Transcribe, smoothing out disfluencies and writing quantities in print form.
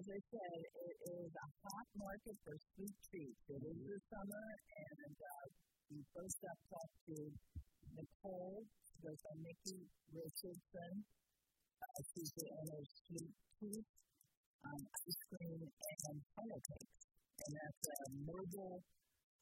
as I said, it is a hot market for sweet treats. It is the summer, and we first up talked to Nicole. She goes by Nikki Richardson. She's the owner of Sweet Tooth Ice Cream and Funnel Cakes. And that's a mobile